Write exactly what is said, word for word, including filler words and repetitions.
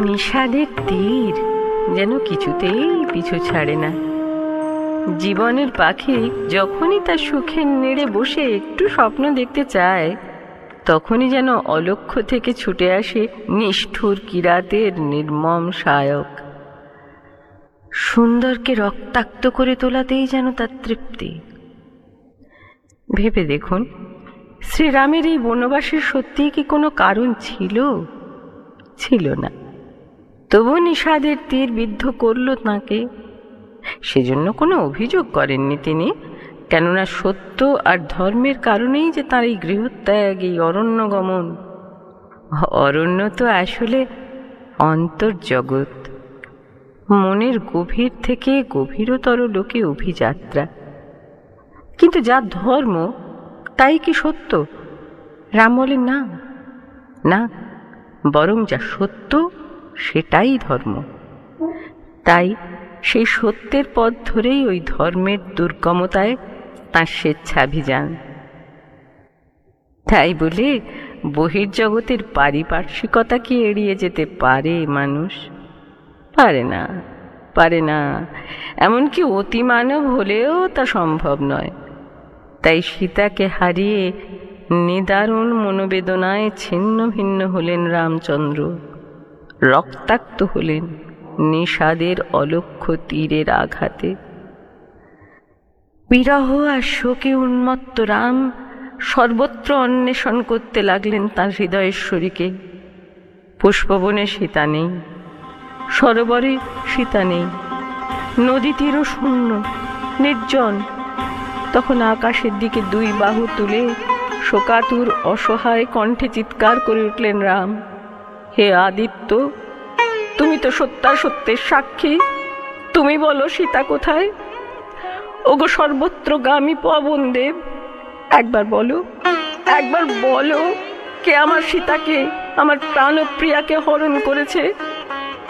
নিষাদের তীর যেন কিছুতেই পিছু ছাড়ে না। জীবনের পাখি যখনই তার সুখের নেড়ে বসে একটু স্বপ্ন দেখতে চায়, তখনই যেন অলক্ষ্য থেকে ছুটে আসে নিষ্ঠুর কিরাতের নির্মম সায়ক। সুন্দরকে রক্তাক্ত করে তোলাতেই যেন তার তৃপ্তি। ভেবে দেখুন, শ্রীরামের এই বনবাসের সত্যিই কি কোনো কারণ ছিল? ছিল না। তবু নিষাদের তীর বিদ্ধ করল তাঁকে। সেজন্য কোনো অভিযোগ করেননি তিনি, কেননা সত্য আর ধর্মের কারণেই যে তার এই গৃহত্যাগ, এই অরণ্য গমন। অরণ্য তো আসলে অন্তর্জগৎ, মনের গভীর থেকে গভীরতর লোকে অভিযাত্রা। কিন্তু যা ধর্ম তাই কি সত্য? রাম বলেন না, না, বরং যা সত্য সেটাই ধর্ম। তাই সেই সত্যের পথ ধরেই ওই ধর্মের দুর্গমতায় তাঁর স্বেচ্ছাভিযান। তাই বলে বহির্জগতের পারিপার্শ্বিকতা কি এড়িয়ে যেতে পারে মানুষ? পারে না, পারে না। এমনকি অতিমানব হলেও তা সম্ভব নয়। তাই সীতাকে হারিয়ে নিদারুণ মনোবেদনায় ছিন্ন ভিন্ন হলেন রামচন্দ্র, রক্তাক্ত হলেন নিষাদের অলক্ষ্য তীরের আঘাতে। বিরহ আর শোকে উন্মত্ত রাম সর্বত্র অন্বেষণ করতে লাগলেন তাঁর হৃদয়েশ্বরীকে। পুষ্পবনে সীতা নেই, সরোবরে সীতা নেই, নদী তীরও শূন্য, নির্জন। তখন আকাশের দিকে দুই বাহু তুলে শোকাতুর অসহায় কণ্ঠে চিৎকার করে উঠলেন রাম, হে আদিত্য, তুমি তো সত্যাসত্যের সাক্ষী, তুমি বলো সীতা কোথায়? ওগো সর্বত্রগামী পবন দেব, একবার বলো, একবার বলো, কে আমার সীতাকে, আমার প্রাণপ্রিয়াকে হরণ করেছে?